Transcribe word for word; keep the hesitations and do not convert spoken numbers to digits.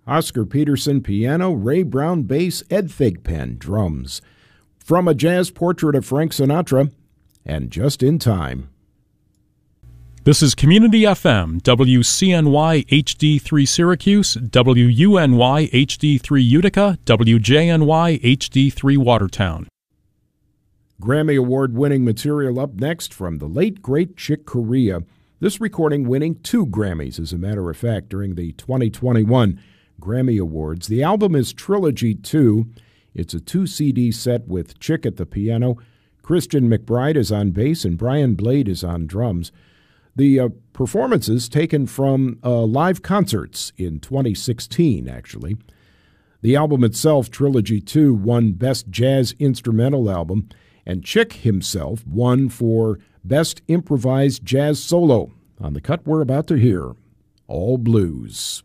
Oscar Peterson, piano. Ray Brown, bass. Ed Thigpen, drums. From a jazz portrait of Frank Sinatra, and Just in Time. This is Community F M, W C N Y H D three Syracuse, W U N Y H D three Utica, W J N Y H D three Watertown. Grammy Award-winning material up next from the late, great Chick Corea. This recording winning two Grammys, as a matter of fact, during the twenty twenty-one Grammy Awards. The album is Trilogy two. It's a two-C D set with Chick at the piano. Christian McBride is on bass, and Brian Blade is on drums. The uh, performances taken from uh, live concerts in twenty sixteen, actually. The album itself, Trilogy two, won Best Jazz Instrumental Album, and Chick himself won for Best Improvised Jazz Solo on the cut we're about to hear, All Blues.